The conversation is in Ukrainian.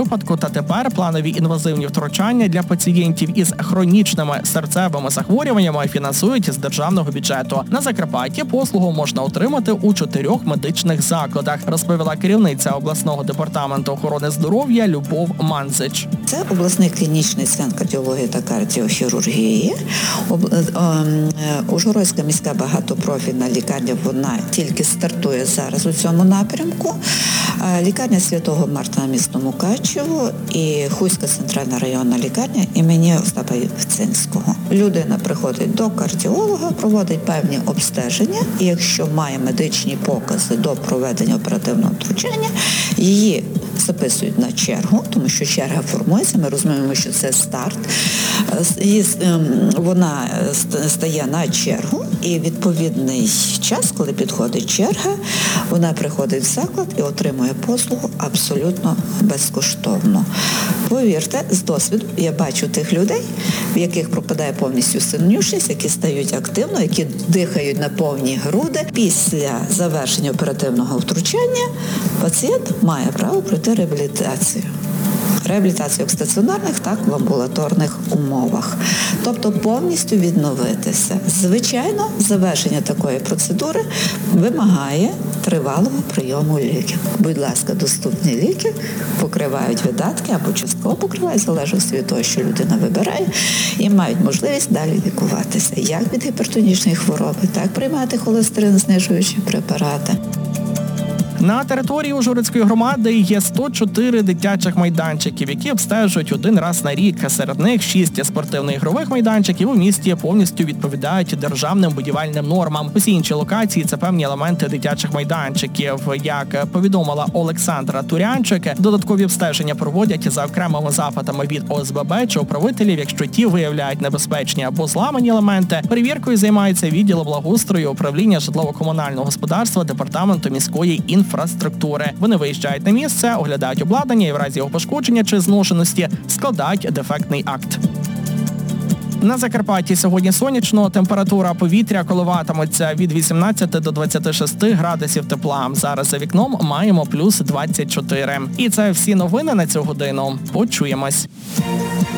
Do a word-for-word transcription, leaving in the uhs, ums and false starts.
випадку, та тепер планові інвазивні втручання для пацієнтів із хронічними серцевими захворюваннями фінансують з державного бюджету. На Закарпатті послугу можна отримати у чотирьох медичних закладах, розповіла керівниця обласного департаменту охорони здоров'я Любов Манзич. Це обласний клінічний центр кардіології та кардіохірургії. Ужгородська міська багатопрофільна лікарня, вона тільки стартує зараз у цьому напрямку. Лікарня Святого Марта на місто Мукачево і Хуська центральна районна лікарня імені Остапа Євцинського. Людина приходить до кардіолога, проводить певні обстеження, і якщо має медичні покази до проведення оперативного втручання, її записують на чергу, тому що черга формується, ми розуміємо, що це старт. Вона стає на чергу, і відповідний час, коли підходить черга, вона приходить в заклад і отримує послугу абсолютно безкоштовно. Повірте, з досвіду я бачу тих людей, в яких пропадає повністю сильнішість, які стають активно, які дихають на повні груди. Після завершення оперативного втручання пацієнт має право пройти реабілітацію. Реабілітацію як в стаціонарних, так і в амбулаторних умовах. Тобто повністю відновитися. Звичайно, завершення такої процедури вимагає тривалого прийому ліків. Будь ласка, доступні ліки покривають видатки або частково покривають, в залежності від того, що людина вибирає, і мають можливість далі лікуватися. Як від гіпертонічної хвороби, так приймати холестерин-знижуючі препарати. На території Ужгородської громади є сто чотири дитячих майданчиків, які обстежують один раз на рік. Серед них шість спортивно-ігрових майданчиків у місті повністю відповідають державним будівельним нормам. Усі інші локації – це певні елементи дитячих майданчиків. Як повідомила Олександра Турянчик, додаткові обстеження проводять за окремими запитами від О С Б Б чи управителів, якщо ті виявляють небезпечні або зламані елементи. Перевіркою займається відділ благоустрою управління житлово-комунального господарства департаменту міської інфраструктури. інфраструктури. Вони виїжджають на місце, оглядають обладнання і в разі його пошкодження чи зношеності складають дефектний акт. На Закарпатті сьогодні сонячно, температура повітря коливатиметься від вісімнадцяти до двадцяти шести градусів тепла. Зараз за вікном маємо плюс двадцять чотири. І це всі новини на цю годину. Почуємось.